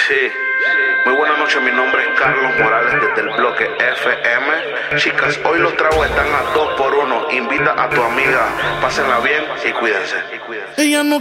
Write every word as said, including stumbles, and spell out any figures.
Sí. Muy buenas noches, mi nombre es Carlos Morales desde el bloque F M. Chicas, hoy los tragos están a dos por uno. Invita a tu amiga, pásenla bien y cuídense. Ella no